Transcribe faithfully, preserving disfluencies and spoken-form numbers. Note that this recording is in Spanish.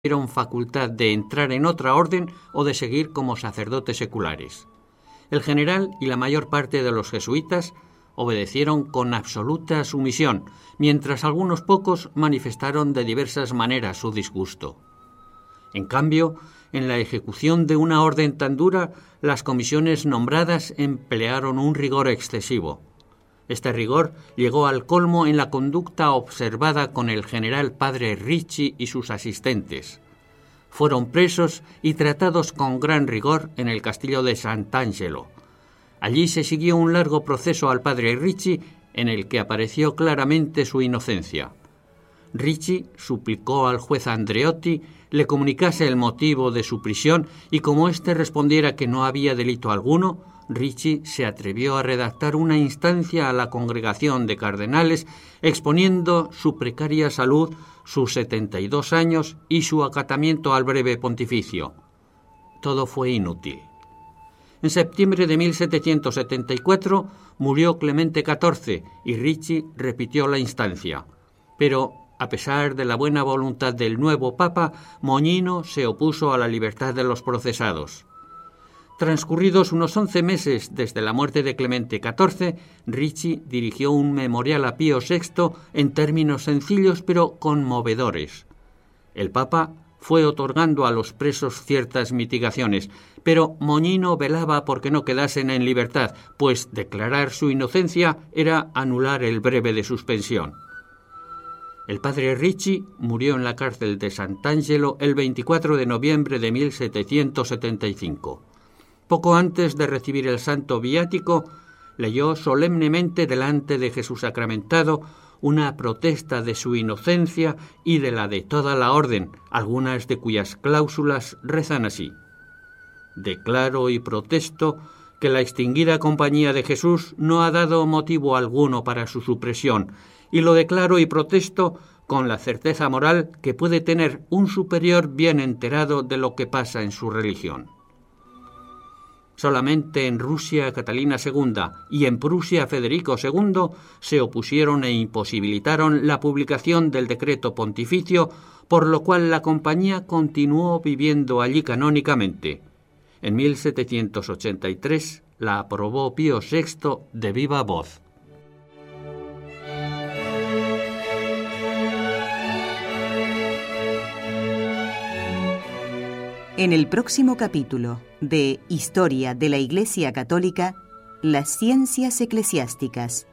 tuvieron facultad de entrar en otra orden o de seguir como sacerdotes seculares. El general y la mayor parte de los jesuitas obedecieron con absoluta sumisión, mientras algunos pocos manifestaron de diversas maneras su disgusto. En cambio, en la ejecución de una orden tan dura, las comisiones nombradas emplearon un rigor excesivo. Este rigor llegó al colmo en la conducta observada con el general padre Ricci y sus asistentes. Fueron presos y tratados con gran rigor en el castillo de Sant'Angelo. Allí se siguió un largo proceso al padre Ricci en el que apareció claramente su inocencia. Ricci suplicó al juez Andreotti le comunicase el motivo de su prisión y como éste respondiera que no había delito alguno, Ricci se atrevió a redactar una instancia a la congregación de cardenales exponiendo su precaria salud, sus setenta y dos años y su acatamiento al breve pontificio. Todo fue inútil. En septiembre de mil setecientos setenta y cuatro murió Clemente catorce y Ricci repitió la instancia. Pero, a pesar de la buena voluntad del nuevo papa, Moñino se opuso a la libertad de los procesados. Transcurridos unos once meses desde la muerte de Clemente catorce, Ricci dirigió un memorial a Pío sexto en términos sencillos pero conmovedores. El Papa fue otorgando a los presos ciertas mitigaciones, pero Moñino velaba porque no quedasen en libertad, pues declarar su inocencia era anular el breve de suspensión. El padre Ricci murió en la cárcel de Sant'Angelo el veinticuatro de noviembre de mil setecientos setenta y cinco. Poco antes de recibir el santo viático, leyó solemnemente delante de Jesús sacramentado una protesta de su inocencia y de la de toda la orden, algunas de cuyas cláusulas rezan así: declaro y protesto que la extinguida Compañía de Jesús no ha dado motivo alguno para su supresión, y lo declaro y protesto con la certeza moral que puede tener un superior bien enterado de lo que pasa en su religión. Solamente en Rusia Catalina segunda y en Prusia Federico segundo se opusieron e imposibilitaron la publicación del decreto pontificio, por lo cual la compañía continuó viviendo allí canónicamente. En mil setecientos ochenta y tres la aprobó Pío sexto de viva voz. En el próximo capítulo de Historia de la Iglesia Católica, las ciencias eclesiásticas.